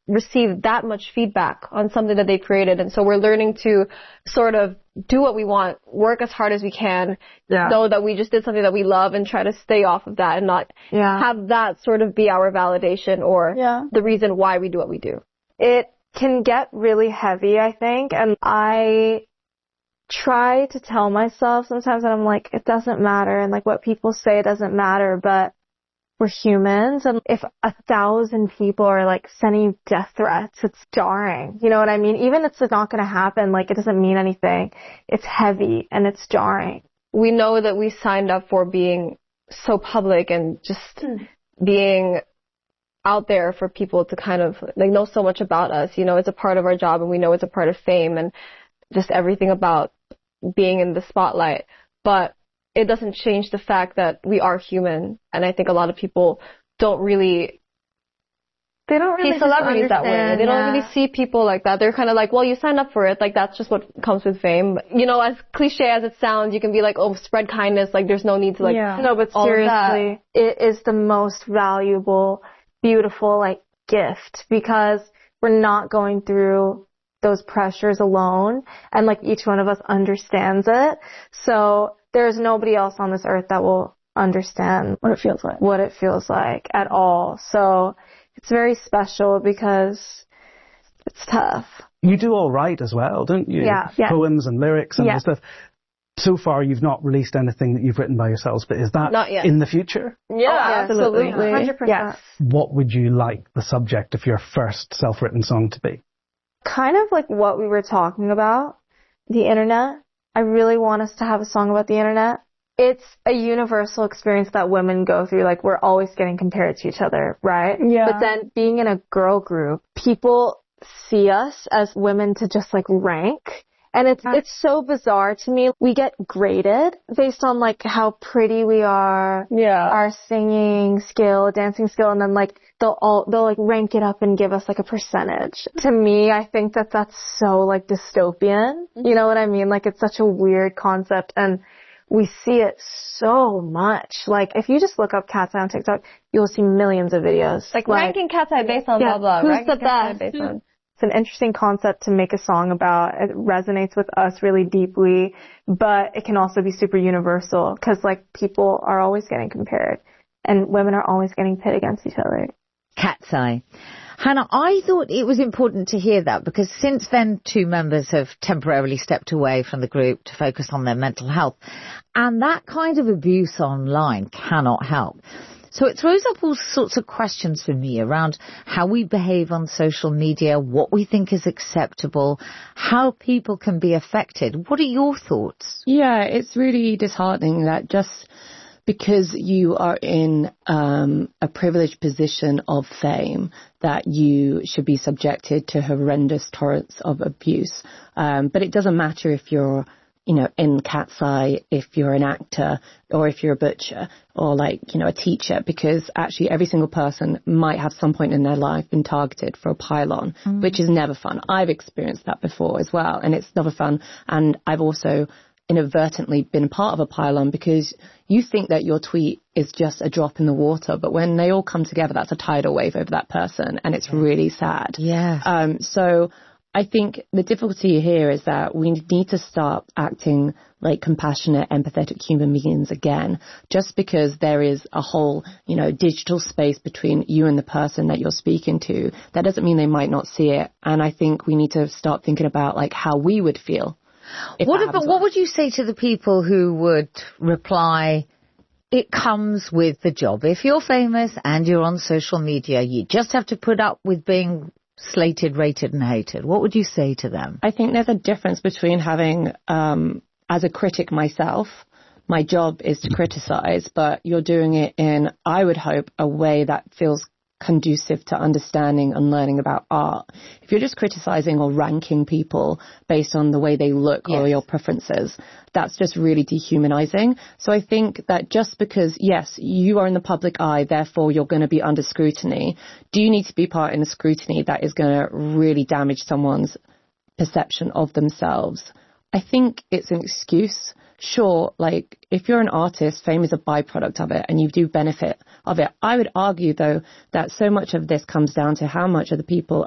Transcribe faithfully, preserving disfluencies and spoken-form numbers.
receive that much feedback on something that they created. And so we're learning to sort of do what we want, work as hard as we can, yeah. know that we just did something that we love and try to stay off of that and not yeah. have that sort of be our validation or yeah. the reason why we do what we do. It can get really heavy, I think, and I try to tell myself sometimes that I'm like, it doesn't matter, and like what people say doesn't matter, but we're humans, and if a thousand people are like sending you death threats, it's jarring. You know what I mean? Even if it's not going to happen, like it doesn't mean anything. It's heavy and it's jarring. We know that we signed up for being so public and just mm. being out there for people to kind of like know so much about us. You know, it's a part of our job, and we know it's a part of fame and just everything about being in the spotlight. But it doesn't change the fact that we are human, and I think a lot of people don't really they don't really see celebrities that way. They yeah. don't really see people like that. They're kind of like, well, you signed up for it, like that's just what comes with fame. You know, as cliche as it sounds, you can be like, oh, spread kindness, like there's no need to like yeah. no, but seriously, it is the most valuable, beautiful like gift, because we're not going through those pressures alone, and like each one of us understands it. So there's nobody else on this earth that will understand what it feels like, what it feels like at all. So it's very special because it's tough. You do all right as well, don't you? Yeah. yeah. Poems and lyrics and yeah. stuff. So far, you've not released anything that you've written by yourselves, but is that not yet. In the future? Yeah, oh, absolutely. absolutely. one hundred percent. Yes. What would you like the subject of your first self-written song to be? Kind of like what we were talking about, the internet. I really want us to have a song about the internet. It's a universal experience that women go through. Like, we're always getting compared to each other, right? Yeah. But then being in a girl group, people see us as women to just like rank. And it's it's so bizarre to me. We get graded based on like how pretty we are, yeah, our singing skill, dancing skill, and then like they'll all they'll like rank it up and give us like a percentage. To me, I think that that's so like dystopian. You know what I mean? Like, it's such a weird concept, and we see it so much. Like, if you just look up Cat's Eye on TikTok, you'll see millions of videos. Like, like ranking Cat's Eye based on yeah, blah blah. Who's the best? It's an interesting concept to make a song about. It resonates with us really deeply, but it can also be super universal because, like, people are always getting compared, and women are always getting pit against each other. Cat's Eye. Hannah, I thought it was important to hear that, because since then two members have temporarily stepped away from the group to focus on their mental health, and that kind of abuse online cannot help. So it throws up all sorts of questions for me around how we behave on social media, what we think is acceptable, how people can be affected. What are your thoughts? Yeah, it's really disheartening that just because you are in um, a privileged position of fame, that you should be subjected to horrendous torrents of abuse. Um, but it doesn't matter if you're, you know, in Cat's Eye, if you're an actor, or if you're a butcher, or like, you know, a teacher, because actually every single person might have some point in their life been targeted for a pile-on, mm. which is never fun. I've experienced that before as well, and it's never fun. And I've also inadvertently been part of a pile-on, because you think that your tweet is just a drop in the water, but when they all come together, that's a tidal wave over that person, and it's really sad. Yeah. Um, so I think the difficulty here is that we need to start acting like compassionate, empathetic human beings again. Just because there is a whole, you know, digital space between you and the person that you're speaking to, that doesn't mean they might not see it. And I think we need to start thinking about like how we would feel. What about, what would you say to the people who would reply, it comes with the job? If you're famous and you're on social media, you just have to put up with being slated, rated and hated. What would you say to them? I think there's a difference between having, um, as a critic myself, my job is to criticize, but you're doing it in, I would hope, a way that feels conducive to understanding and learning about art. If you're just criticizing or ranking people based on the way they look yes. or your preferences, that's just really dehumanizing. So I think that just because, yes, you are in the public eye, therefore you're going to be under scrutiny, do you need to be part in a scrutiny that is going to really damage someone's perception of themselves? I think it's an excuse. Sure, like, if you're an artist, fame is a byproduct of it and you do benefit of it. I would argue, though, that so much of this comes down to how much of the people